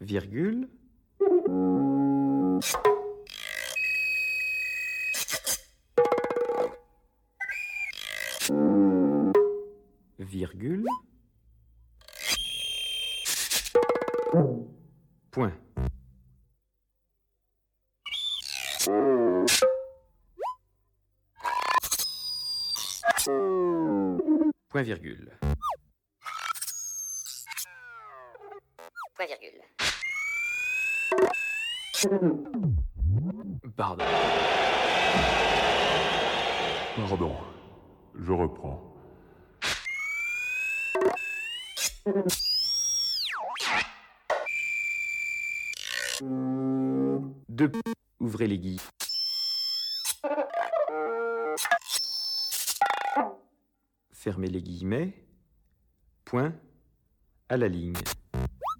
virgule, virgule, point. Point virgule. Point virgule. Pardon. Pardon, je reprends. Deux. Ouvrez les guillemets. Fermez les guillemets. Point à la ligne.